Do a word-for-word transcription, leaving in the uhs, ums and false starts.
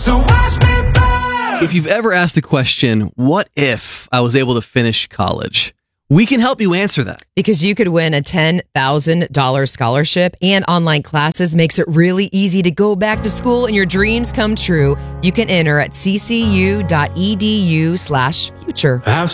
So watch me burn. If you've ever asked the question, what if I was able to finish college? We can help you answer that. Because you could win a ten thousand dollars scholarship, and online classes makes it really easy to go back to school and your dreams come true. You can enter at ccu.edu slash future. Have